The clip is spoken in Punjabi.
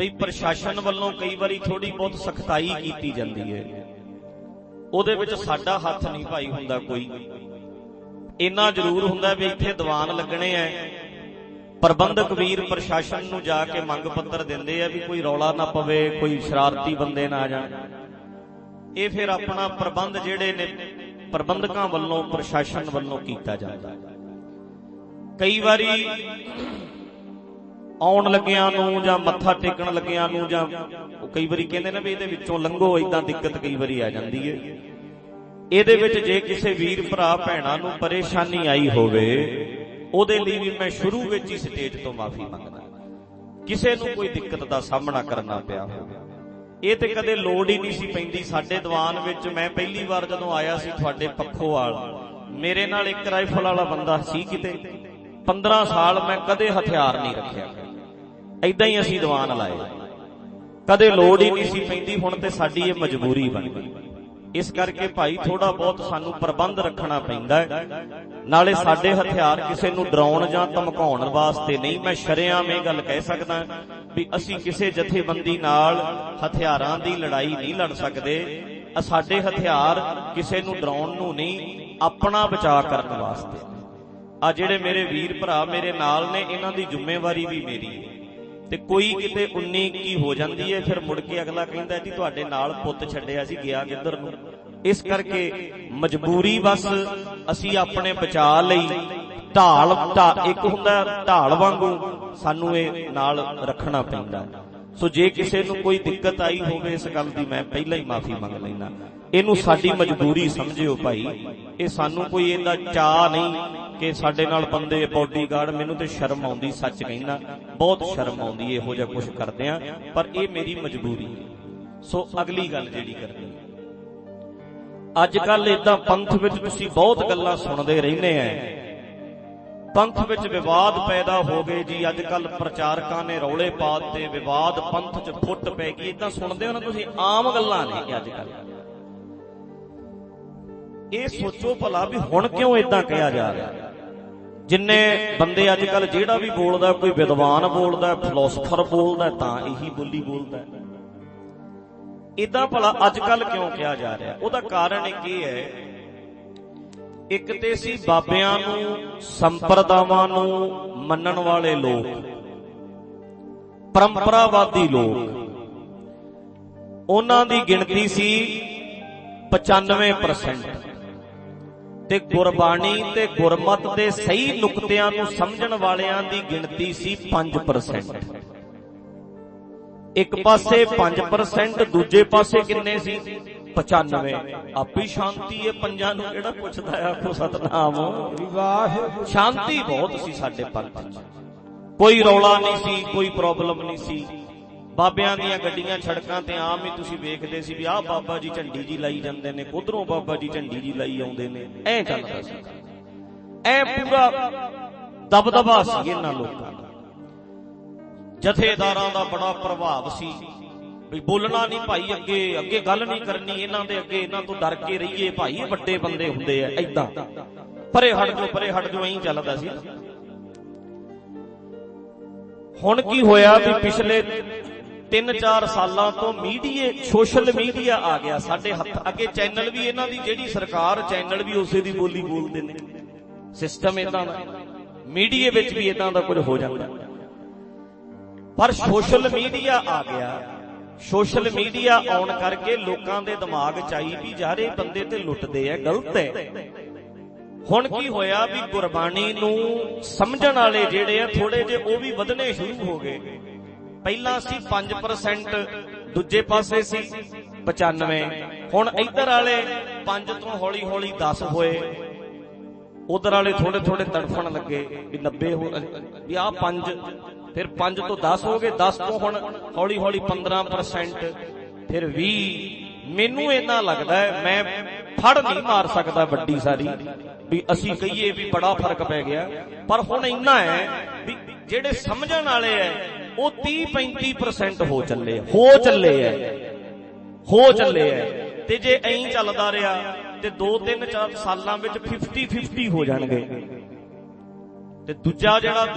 ਬਈ ਪ੍ਰਸ਼ਾਸਨ ਵੱਲੋਂ ਕਈ ਵਾਰੀ ਥੋੜੀ ਬਹੁਤ ਸਖਤਾਈ ਕੀਤੀ ਜਾਂਦੀ ਹੈ, ਉਹਦੇ ਵਿੱਚ ਸਾਡਾ ਹੱਥ ਨਹੀਂ ਭਾਈ ਹੁੰਦਾ ਕੋਈ। ਇੰਨਾ ਜ਼ਰੂਰ ਹੁੰਦਾ ਵੀ ਇੱਥੇ ਦੀਵਾਨ ਲੱਗਣੇ ਐ, ਪ੍ਰਬੰਧਕ ਵੀਰ ਪ੍ਰਸ਼ਾਸਨ ਨੂੰ ਜਾ ਕੇ ਮੰਗ ਪੱਤਰ ਦਿੰਦੇ ਆ ਵੀ ਕੋਈ ਰੌਲਾ ਨਾ ਪਵੇ, ਕੋਈ ਸ਼ਰਾਰਤੀ ਬੰਦੇ ਨਾ ਆ ਜਾਣ। ਇਹ ਫਿਰ ਆਪਣਾ ਪ੍ਰਬੰਧ ਜਿਹੜੇ ਨੇ ਪ੍ਰਬੰਧਕਾਂ ਵੱਲੋਂ ਪ੍ਰਸ਼ਾਸਨ ਵੱਲੋਂ ਕੀਤਾ ਜਾਂਦਾ। ਕਈ ਵਾਰੀ ਆਉਣ ਲੱਗਿਆਂ ਨੂੰ ਜਾਂ ਮੱਥਾ ਟੇਕਣ ਲੱਗਿਆਂ ਨੂੰ, ਜਾਂ ਕਈ ਵਾਰੀ ਕਹਿੰਦੇ ਨੇ ਵੀ ਇਹਦੇ ਵਿੱਚੋਂ ਲੰਘੋ, ਏਦਾਂ ਦਿੱਕਤ ਕਈ ਵਾਰੀ ਆ ਜਾਂਦੀ ਹੈ। ਇਹਦੇ ਵਿੱਚ ਜੇ ਕਿਸੇ ਵੀਰ ਭਰਾ ਭੈਣਾਂ ਨੂੰ ਪਰੇਸ਼ਾਨੀ ਆਈ ਹੋਵੇ, ਉਹਦੇ ਲਈ ਵੀ ਮੈਂ ਸ਼ੁਰੂ ਵਿੱਚ ਹੀ ਸਟੇਜ ਤੋਂ ਮਾਫੀ ਮੰਗਦਾ। ਕਿਸੇ ਨੂੰ ਕੋਈ ਦਿੱਕਤ ਦਾ ਸਾਹਮਣਾ ਕਰਨਾ ਪਿਆ ਹੋਵੇ, ਇਹ ਤੇ ਕਦੇ ਲੋੜ ਹੀ ਨਹੀਂ ਸੀ ਪੈਂਦੀ। ਸਾਡੇ ਦੀਵਾਨ ਵਿੱਚ ਮੈਂ ਪਹਿਲੀ ਵਾਰ ਜਦੋਂ ਆਇਆ ਸੀ ਤੁਹਾਡੇ ਪੱਖੋਵਾਲ, ਮੇਰੇ ਨਾਲ ਇੱਕ ਰਾਈਫਲ ਵਾਲਾ ਬੰਦਾ ਸੀ ਕਿਤੇ। 15 ਸਾਲ ਮੈਂ ਕਦੇ ਹਥਿਆਰ ਨਹੀਂ ਰੱਖਿਆ, ਏਦਾਂ ਹੀ ਅਸੀਂ ਦੀਵਾਨ ਲਾਏ, ਕਦੇ ਲੋੜ ਹੀ ਨਹੀਂ ਸੀ ਪੈਂਦੀ। ਹੁਣ ਤੇ ਸਾਡੀ ਇਹ ਮਜਬੂਰੀ ਬਣ ਗਈ। ਇਸ ਕਰਕੇ ਭਾਈ ਥੋੜਾ ਬਹੁਤ ਸਾਨੂੰ ਪ੍ਰਬੰਧ ਰੱਖਣਾ ਪੈਂਦਾ ਹੈ। ਨਾਲੇ ਸਾਡੇ ਹਥਿਆਰ ਕਿਸੇ ਨੂੰ ਡਰਾਉਣ ਜਾਂ ਧਮਕਾਉਣ ਵਾਸਤੇ ਨਹੀਂ। ਮੈਂ ਸ਼ਰੇਆਮ ਇਹ ਗੱਲ ਕਹਿ ਸਕਦਾ ਵੀ ਅਸੀਂ ਕਿਸੇ ਜਥੇਬੰਦੀ ਨਾਲ ਹਥਿਆਰਾਂ ਦੀ ਲੜਾਈ ਨਹੀਂ ਲੜ ਸਕਦੇ। ਸਾਡੇ ਹਥਿਆਰ ਕਿਸੇ ਨੂੰ ਡਰਾਉਣ ਨੂੰ ਨਹੀਂ, ਆਪਣਾ ਬਚਾਅ ਕਰਨ ਵਾਸਤੇ। ਆ ਜਿਹੜੇ ਮੇਰੇ ਵੀਰ ਭਰਾ ਮੇਰੇ ਨਾਲ ਨੇ, ਇਹਨਾਂ ਦੀ ਜ਼ਿੰਮੇਵਾਰੀ ਵੀ ਮੇਰੀ ਹੈ। ਤੇ ਕੋਈ ਕਿਤੇ 19-21 ਹੋ ਜਾਂਦੀ ਹੈ, ਫਿਰ ਮੁੜ ਕੇ ਅਗਲਾ ਕਹਿੰਦਾ ਜੀ ਤੁਹਾਡੇ ਨਾਲ ਪੁੱਤ ਛੱਡਿਆ ਸੀ, ਗਿਆ ਕਿੱਧਰ ਨੂੰ। ਇਸ ਕਰਕੇ ਮਜਬੂਰੀ ਬਸ ਅਸੀਂ ਆਪਣੇ ਬਚਾਅ ਲਈ ਢਾਲ ਇੱਕ ਹੁੰਦਾ ਢਾਲ ਵਾਂਗੂ ਸਾਨੂੰ ਇਹ ਨਾਲ ਰੱਖਣਾ ਪੈਂਦਾ। ਸੋ ਜੇ ਕਿਸੇ ਨੂੰ ਕੋਈ ਦਿੱਕਤ ਆਈ ਹੋਵੇ, ਇਸ ਗੱਲ ਦੀ ਮੈਂ ਪਹਿਲਾਂ ਹੀ ਮਾਫੀ ਮੰਗ ਲੈਂਦਾ। ਇਹਨੂੰ ਸਾਡੀ ਮਜਬੂਰੀ ਸਮਝਿਓ ਭਾਈ, ਇਹ ਸਾਨੂੰ ਕੋਈ ਇਹਦਾ ਚਾਅ ਨਹੀਂ ਕਿ ਸਾਡੇ ਨਾਲ ਬੰਦੇ ਬਾਡੀਗਾਰਡ। ਮੈਨੂੰ ਤੇ ਸ਼ਰਮ ਆਉਂਦੀ, ਸੱਚ ਕਹਿੰਦਾ, ਬਹੁਤ ਸ਼ਰਮ ਆਉਂਦੀ ਇਹੋ ਜਿਹਾ ਕੁਛ ਕਰਦੇ ਆ, ਪਰ ਇਹ ਮੇਰੀ ਮਜਬੂਰੀ ਹੈ। ਸੋ ਅਗਲੀ ਗੱਲ ਜਿਹੜੀ ਕਰਨੀ, ਅੱਜ ਕੱਲ ਏਦਾਂ ਪੰਥ ਵਿੱਚ ਤੁਸੀਂ ਬਹੁਤ ਗੱਲਾਂ ਸੁਣਦੇ ਰਹਿੰਦੇ ਆ, ਪੰਥ ਵਿੱਚ ਵਿਵਾਦ ਪੈਦਾ ਹੋ ਗਏ ਜੀ। ਅੱਜ ਕੱਲ ਪ੍ਰਚਾਰਕਾਂ ਨੇ ਰੌਲੇ ਪਾ ਦਿੱਤੇ, ਵਿਵਾਦ ਪੰਥ 'ਚ ਫੁੱਟ ਪੈ ਗਈ। ਏਦਾਂ ਸੁਣਦੇ ਹੋ ਨਾ ਤੁਸੀਂ, ਆਮ ਗੱਲਾਂ ਨੇ ਅੱਜ ਕੱਲ। ਇਹ ਸੋਚੋ ਭਲਾ ਵੀ ਹੁਣ ਕਿਉਂ ਏਦਾਂ ਕਿਹਾ ਜਾ ਰਿਹਾ। ਜਿੰਨੇ ਬੰਦੇ ਅੱਜ ਕੱਲ ਜਿਹੜਾ ਵੀ ਬੋਲਦਾ, ਕੋਈ ਵਿਦਵਾਨ ਬੋਲਦਾ, ਫਿਲਾਸਫਰ ਬੋਲਦਾ, ਤਾਂ ਇਹੀ ਬੋਲੀ ਬੋਲਦਾ। ਏਦਾਂ ਭਲਾ ਅੱਜ ਕੱਲ ਕਿਉਂ ਕਿਹਾ ਜਾ ਰਿਹਾ? ਉਹਦਾ ਕਾਰਨ ਇੱਕ ਇਹ ਹੈ, ਇੱਕ ਤੇ ਸੀ ਬਾਬਿਆਂ ਨੂੰ, ਸੰਪਰਦਾਵਾਂ ਨੂੰ ਮੰਨਣ ਵਾਲੇ ਲੋਕ, ਪਰੰਪਰਾਵਾਦੀ ਲੋਕ, ਉਹਨਾਂ ਦੀ ਗਿਣਤੀ ਸੀ 95%, ਤੇ ਗੁਰਬਾਣੀ ਤੇ ਗੁਰਮਤ ਦੇ ਸਹੀ ਨੁਕਤਿਆਂ ਨੂੰ ਸਮਝਣ ਵਾਲਿਆਂ ਦੀ ਗਿਣਤੀ ਸੀ 5%। ਇੱਕ ਪਾਸੇ 5%, ਦੂਜੇ ਪਾਸੇ ਕਿੰਨੇ ਸੀ? 95। ਆਪੀ ਸ਼ਾਂਤੀ ਹੈ ਪੰਜਾਂ ਨੂੰ, ਕਿਹੜਾ ਪੁੱਛਦਾ ਆਖੋ ਸਤਨਾਮ। ਸ਼ਾਂਤੀ ਬਹੁਤ ਸੀ ਸਾਡੇ ਪੰਥ 'ਚ, ਕੋਈ ਰੌਲਾ ਨਹੀਂ ਸੀ, ਕੋਈ ਪ੍ਰੋਬਲਮ ਨਹੀਂ ਸੀ। ਬਾਬਿਆਂ ਦੀਆਂ ਗੱਡੀਆਂ ਸੜਕਾਂ ਤੇ ਆਮ ਹੀ ਤੁਸੀਂ ਵੇਖਦੇ ਸੀ ਵੀ ਆਹ ਬਾਬਾ ਜੀ ਝੰਡੀ ਜੀ ਲਾਈ ਜਾਂਦੇ ਨੇ, ਉਧਰੋਂ ਬਾਬਾ ਜੀ ਝੰਡੀ ਜੀ ਲਾਈ ਆਉਂਦੇ ਨੇ। ਐ ਚੱਲਦਾ ਸੀ, ਐ ਪੂਰਾ ਦਬਦਬਾ ਸੀ ਇਹਨਾਂ ਲੋਕਾਂ ਦਾ। ਜਥੇਦਾਰਾਂ ਦਾ ਬੜਾ ਪ੍ਰਭਾਵ ਸੀ ਵੀ ਬੋਲਣਾ ਨਹੀਂ ਭਾਈ, ਅੱਗੇ ਅੱਗੇ ਗੱਲ ਨਹੀਂ ਕਰਨੀ ਇਹਨਾਂ ਦੇ ਅੱਗੇ, ਇਹਨਾਂ ਤੋਂ ਡਰ ਕੇ ਰਹੀਏ ਭਾਈ, ਇਹ ਵੱਡੇ ਬੰਦੇ ਹੁੰਦੇ ਆ, ਏਦਾਂ ਪਰੇ ਹਟ ਜਾਓ, ਪਰੇ ਹਟ ਜਾਓ, ਐਂ ਚੱਲਦਾ ਸੀ। ਹੁਣ ਕੀ ਹੋਇਆ ਵੀ ਪਿਛਲੇ 3-4 ਸਾਲਾਂ ਤੋਂ ਮੀਡੀਆ, ਸੋਸ਼ਲ ਮੀਡੀਆ ਆ ਗਿਆ ਸਾਡੇ ਹੱਥ ਅੱਗੇ। ਚੈਨਲ ਵੀ ਇਹਨਾਂ ਦੀ ਜਿਹੜੀ ਸਰਕਾਰ, ਚੈਨਲ ਵੀ ਉਸੇ ਦੀ ਬੋਲੀ ਬੋਲਦੇ ਨੇ। ਸਿਸਟਮ ਏਦਾਂ ਦਾ, ਮੀਡੀਆ ਵਿੱਚ ਵੀ ਏਦਾਂ ਦਾ ਕੁਝ ਹੋ ਜਾਂਦਾ। ਪਰ ਸੋਸ਼ਲ ਮੀਡੀਆ ਆ ਗਿਆ। ਸੋਸ਼ਲ ਮੀਡੀਆ ਆਉਣ ਕਰਕੇ ਲੋਕਾਂ ਦੇ ਦਿਮਾਗ 'ਚ ਆਈ ਵੀ ਯਾਰ ਇਹ ਬੰਦੇ ਤੇ ਲੁੱਟਦੇ ਆ, ਗਲਤ ਹੈ। ਹੁਣ ਕੀ ਹੋਇਆ ਵੀ ਗੁਰਬਾਣੀ ਨੂੰ ਸਮਝਣ ਵਾਲੇ ਜਿਹੜੇ ਆ ਥੋੜੇ ਜਿਹੇ, ਉਹ ਵੀ ਵਧਣੇ ਸ਼ੁਰੂ ਹੋ ਗਏ। ਪਹਿਲਾਂ ਸੀ 5%, ਦੂਜੇ ਪਾਸੇ ਸੀ 95। ਹੁਣ ਇੱਧਰ ਵਾਲੇ 5 ਤੋਂ ਹੌਲੀ ਹੌਲੀ 10 ਹੋਏ, ਉਧਰ ਵਾਲੇ ਥੋੜੇ ਥੋੜੇ ਤੜਫਣ ਲੱਗੇ ਵੀ 90 ਹੋ, ਵੀ ਆਹ 5, ਫਿਰ 5 ਤੋਂ 10 ਹੋ ਗਏ, 10 ਤੋਂ ਹੁਣ ਹੌਲੀ ਹੌਲੀ 15%, ਫਿਰ 20। ਮੈਨੂੰ ਇੰਨਾ ਲੱਗਦਾ ਹੈ, ਮੈਂ ਫੜ ਨਹੀਂ ਮਾਰ ਸਕਦਾ ਵੱਡੀ ਸਾਰੀ ਵੀ ਅਸੀਂ ਕਹੀਏ ਵੀ ਬੜਾ ਫਰਕ ਪੈ ਗਿਆ, ਪਰ ਹੁਣ ਇੰਨਾ ਹੈ ਵੀ ਜਿਹੜੇ ਸਮਝਣ ਵਾਲੇ ਹੈ ਉਹ 30-35% ਹੋ ਚੱਲੇ ਐ। ਤੇ ਜੇ ਐਂ ਚੱਲਦਾ ਰਿਹਾ ਤੇ 2-3-4 ਸਾਲਾਂ ਵਿੱਚ 50-50 ਹੋ ਜਾਣਗੇ। ਤੇ ਦੂਜਾ ਜਿਹੜਾ